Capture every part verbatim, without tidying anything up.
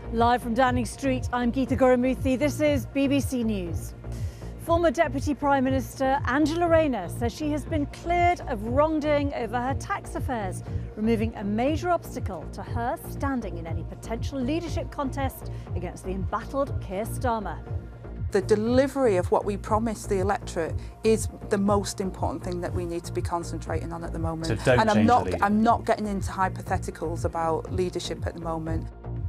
Live from Downing Street, I'm Geeta Gurumurthy. This is B B C News. Former Deputy Prime Minister Angela Rayner says she has been cleared of wrongdoing over her tax affairs, removing a major obstacle to her standing in any potential leadership contest against the embattled Keir Starmer. The delivery of what we promise the electorate is the most important thing that we need to be concentrating on at the moment. So don't and I'm change not, the leader. I'm not getting into hypotheticals about leadership at the moment.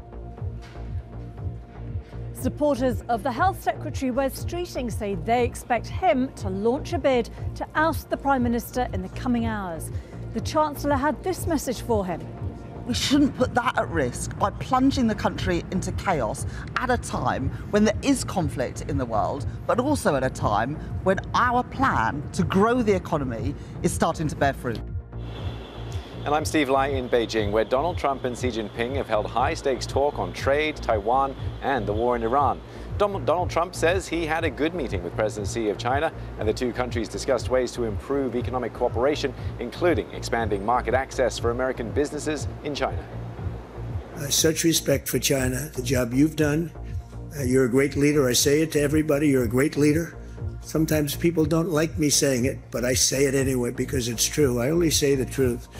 Supporters of the Health Secretary Wes Streeting say they expect him to launch a bid to oust the Prime Minister in the coming hours. The Chancellor had this message for him. We shouldn't put that at risk by plunging the country into chaos at a time when there is conflict in the world, but also at a time when our plan to grow the economy is starting to bear fruit. And I'm Steve Lai in Beijing, where Donald Trump and Xi Jinping have held high-stakes talk on trade, Taiwan and the war in Iran. Donald Trump says he had a good meeting with President Xi of China, and the two countries discussed ways to improve economic cooperation, including expanding market access for American businesses in China. Uh, such respect for China, the job you've done. Uh, you're a great leader. I say it to everybody. You're a great leader. Sometimes people don't like me saying it, but I say it anyway because it's true. I only say the truth.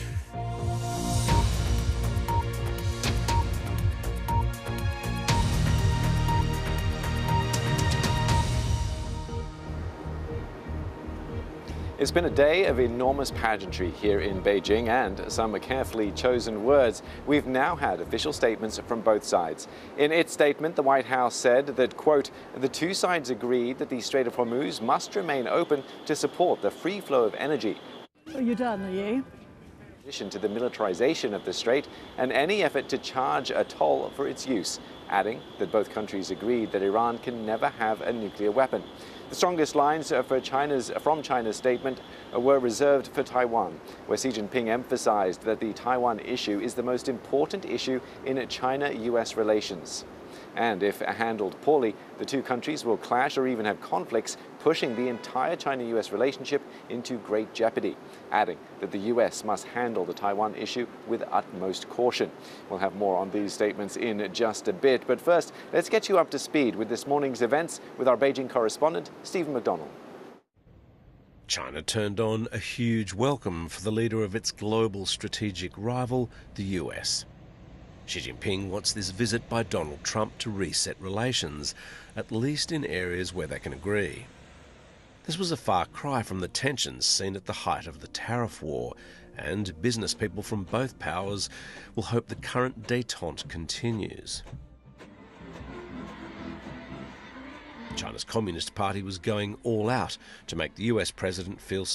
It's been a day of enormous pageantry here in Beijing and some carefully chosen words. We've now had official statements from both sides. In its statement, the White House said that, quote, the two sides agreed that the Strait of Hormuz must remain open to support the free flow of energy. Are you done, are you? In addition to the militarization of the strait and any effort to charge a toll for its use, adding that both countries agreed that Iran can never have a nuclear weapon. The strongest lines for China's, from China's statement were reserved for Taiwan, where Xi Jinping emphasized that the Taiwan issue is the most important issue in China U S relations. And if handled poorly, the two countries will clash or even have conflicts, pushing the entire China U S relationship into great jeopardy, adding that the U S must handle the Taiwan issue with utmost caution. We'll have more on these statements in just a bit, but first, let's get you up to speed with this morning's events with our Beijing correspondent, Stephen McDonald. China turned on a huge welcome for the leader of its global strategic rival, the U S. Xi Jinping wants this visit by Donald Trump to reset relations, at least in areas where they can agree. This was a far cry from the tensions seen at the height of the tariff war, and business people from both powers will hope the current détente continues. China's Communist Party was going all out to make the U S president feel